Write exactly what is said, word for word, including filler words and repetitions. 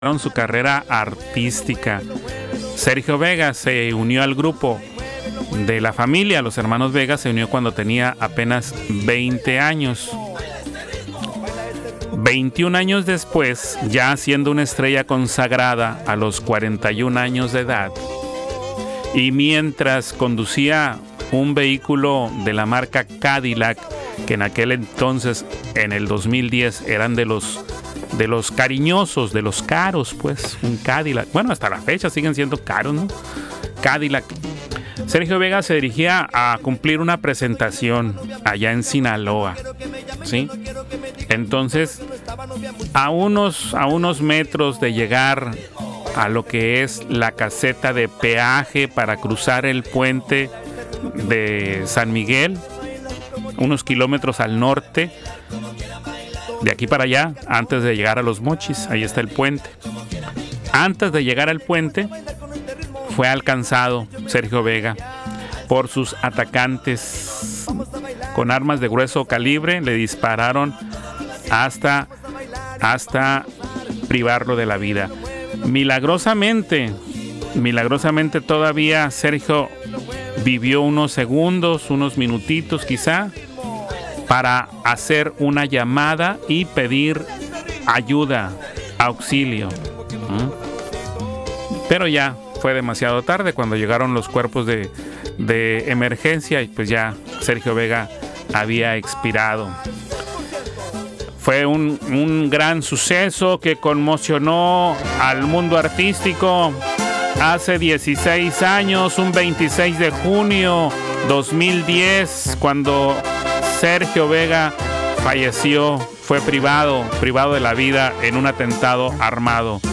su carrera artística. Sergio Vega se unió al grupo de la familia, los hermanos Vega se unió cuando tenía apenas veinte años. veintiún años después, ya siendo una estrella consagrada a los cuarenta y un años de edad, y mientras conducía un vehículo de la marca Cadillac, que en aquel entonces, en el dos mil diez, eran de los de los cariñosos, de los caros, pues, un Cadillac. Bueno, hasta la fecha siguen siendo caros, ¿no? Cadillac. Sergio Vega se dirigía a cumplir una presentación allá en Sinaloa, ¿sí? Entonces, a unos, a unos metros de llegar a lo que es la caseta de peaje para cruzar el puente de San Miguel, unos kilómetros al norte, de aquí para allá, antes de llegar a Los Mochis, ahí está el puente. Antes de llegar al puente, fue alcanzado Sergio Vega por sus atacantes con armas de grueso calibre. Le dispararon hasta, hasta privarlo de la vida. Milagrosamente, milagrosamente todavía Sergio vivió unos segundos, unos minutitos quizá, para hacer una llamada y pedir ayuda, auxilio. ¿Mm? Pero ya fue demasiado tarde cuando llegaron los cuerpos de, de emergencia y pues ya Sergio Vega había expirado. Fue un, un gran suceso que conmocionó al mundo artístico hace dieciséis años, un veintiséis de junio dos mil diez, cuando Sergio Vega falleció, fue privado, privado de la vida en un atentado armado.